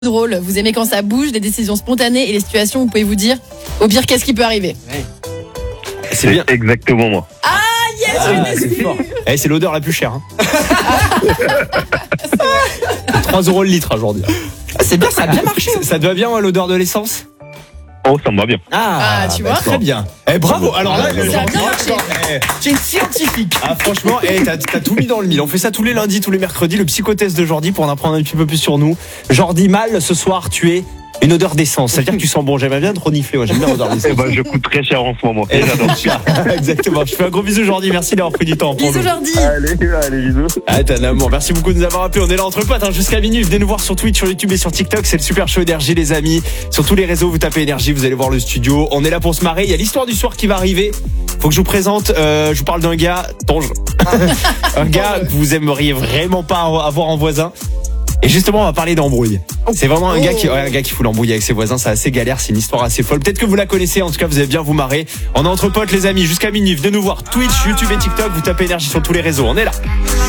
drôle. Vous aimez quand ça bouge, des décisions spontanées et les situations où vous pouvez vous dire, au pire, qu'est-ce qui peut arriver? C'est bien. Exactement moi. Ah, yes, C'est fort. C'est l'odeur la plus chère. 3 € le litre aujourd'hui. C'est bien, ça a bien marché. Ça te va bien l'odeur de l'essence? Oh, ça me va bien. Tu vois. Très bien. Bravo. Alors là, Ça a bien marché. Tu es scientifique. Franchement, t'as tout mis dans le mille. On fait ça tous les lundis, tous les mercredis, le psychotest de Jordi pour en apprendre un petit peu plus sur nous. Jordi, mal, ce soir, tu es une odeur d'essence. Ça veut dire que tu sens bon. J'aimerais bien te renifler. Moi, j'aime bien l'odeur d'essence. Je coûte très cher en ce moment. Exactement. Je fais un gros bisou, Jordi. Merci d'avoir pris du temps pour Bisous, nous. Jordi. Allez, bisous. T'es un amour. Merci beaucoup de nous avoir appelés. On est là entre potes jusqu'à minuit. Venez nous voir sur Twitch, sur YouTube et sur TikTok. C'est le super show Énergie, les amis. Sur tous les réseaux, vous tapez Énergie, vous allez voir le studio. On est là pour se marrer. Il y a l'histoire du soir qui va arriver. Faut que je vous présente. Je vous parle d'un gars, Tonge. Un gars que vous aimeriez vraiment pas avoir en voisin. Et justement, on va parler d'embrouille. C'est vraiment un gars qui fout l'embrouille avec ses voisins. C'est assez galère. C'est une histoire assez folle. Peut-être que vous la connaissez. En tout cas, vous allez bien vous marrer. On est entre potes, les amis. Jusqu'à minuit. Venez nous voir. Twitch, YouTube et TikTok. Vous tapez Énergie sur tous les réseaux. On est là.